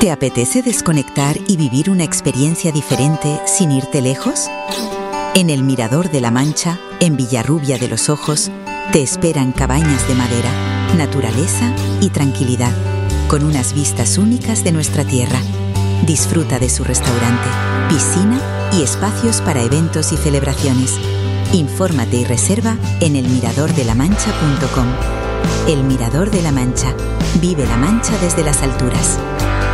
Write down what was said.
¿Te apetece desconectar y vivir una experiencia diferente sin irte lejos? En el Mirador de la Mancha, en Villarrubia de los Ojos, te esperan cabañas de madera, naturaleza y tranquilidad, con unas vistas únicas de nuestra tierra. Disfruta de su restaurante, piscina y espacios para eventos y celebraciones. Infórmate y reserva en elmiradordelamancha.com. El Mirador de la Mancha. Vive la Mancha desde las alturas.